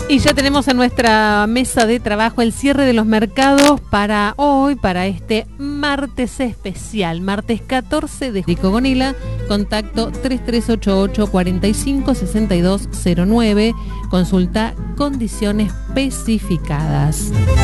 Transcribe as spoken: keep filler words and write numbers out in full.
Y ya tenemos en nuestra mesa de trabajo el cierre de los mercados para hoy, para este martes especial, martes catorce de Gonila. Contacto tres tres ocho ocho, cuatro cinco, seis dos cero nueve. Consulta condiciones especificadas.